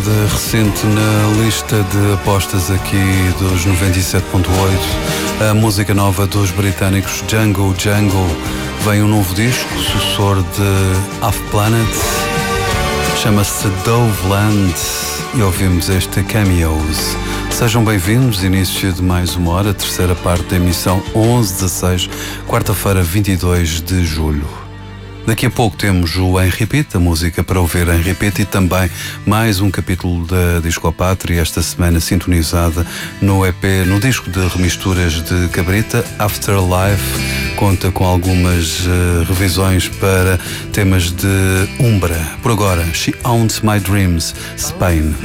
Recente na lista de apostas aqui dos 97.8, a música nova dos britânicos Django Django. Vem um novo disco, sucessor de Half Planet, chama-se Doveland e ouvimos este Cameos. Sejam bem-vindos, início de mais uma hora, terceira parte da emissão 11/16, quarta-feira 22 de julho. Daqui a pouco temos o Em Repeat, a música para ouvir em repeat, e também mais um capítulo da Discopátria, esta semana sintonizada no EP, no disco de remisturas de Cabrita, Afterlife. Conta com algumas revisões para temas de Umbra. Por agora, She Owns My Dreams, Spain.